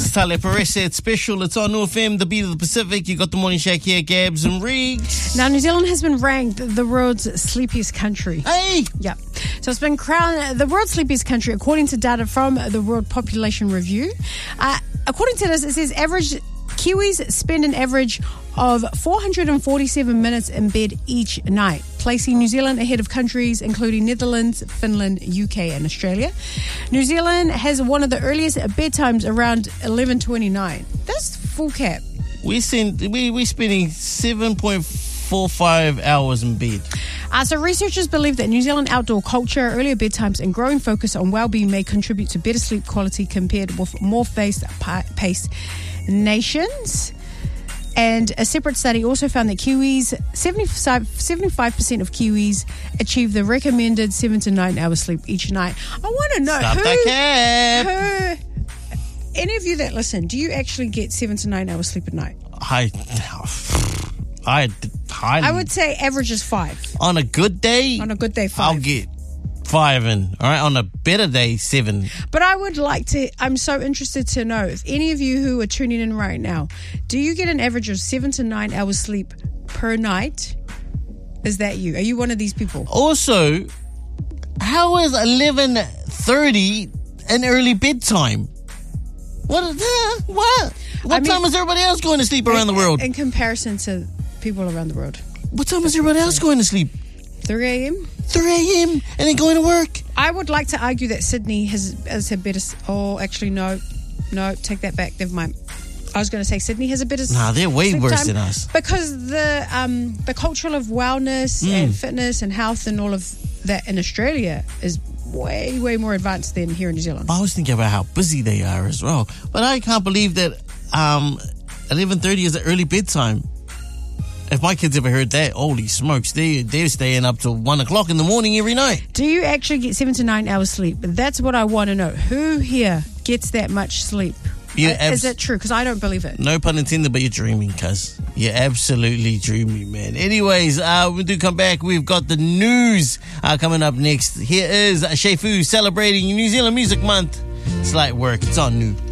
Tale Perez said special. It's on FM, the beat of the Pacific. You got the Morning Shack here, Gabs and Riggs. Now, New Zealand has been ranked the world's sleepiest country. Hey! Yeah. So it's been crowned the world's sleepiest country according to data from the World Population Review. According to this, it says Kiwis spend an average of 447 minutes in bed each night, placing New Zealand ahead of countries including Netherlands, Finland, UK and Australia. New Zealand has one of the earliest bedtimes around 11:29. That's full cap. We're spending 7.45 hours in bed. So researchers believe that New Zealand outdoor culture, earlier bedtimes and growing focus on well-being may contribute to better sleep quality compared with more fast-paced nations. And a separate study also found that 75% of Kiwis achieve the recommended 7 to 9 hours sleep each night. I want to know any of you that listen, do you actually get 7 to 9 hours sleep at night? I would say average is 5. On a good day? On a good day, 5. I'll get 5 in. All right, on a better day, 7. But I'm so interested to know if any of you who are tuning in right now, do you get an average of 7 to 9 hours sleep per night? Is that you? Are you one of these people? Also, how is 11:30 an early bedtime? What? What time is everybody else going to sleep around the world? In comparison to people around the world. What time is everybody else going to sleep? 3 a.m.? 3 a.m. and then going to work. I would like to argue that Sydney has a better... Oh, actually, no, take that back. Never mind. I was going to say Sydney has a better... Nah, they're way worse time than us. Because the culture of wellness and fitness and health and all of that in Australia is way, way more advanced than here in New Zealand. I was thinking about how busy they are as well. But I can't believe that 11:30 is the early bedtime. If my kids ever heard that, holy smokes, they're staying up till 1 o'clock in the morning every night. Do you actually get 7 to 9 hours sleep? That's what I want to know. Who here gets that much sleep? Is that true? Because I don't believe it. No pun intended, but you're dreaming, cuz. You're absolutely dreaming, man. Anyways, when we do come back, we've got the news coming up next. Here is Shefu celebrating New Zealand Music Month. It's light work. It's on New.